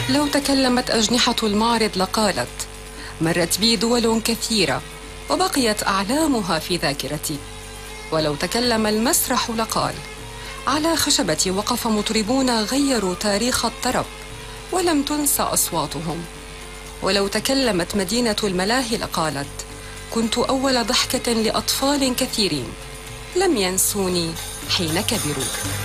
لو تكلمت أجنحة المعرض لقالت: مرت بي دول كثيرة وبقيت أعلامها في ذاكرتي. ولو تكلم المسرح لقال: على خشبتي وقف مطربون غيروا تاريخ الطرب ولم تنسى أصواتهم. ولو تكلمت مدينة الملاهي لقالت: كنت أول ضحكة لأطفال كثيرين لم ينسوني حين كبروا.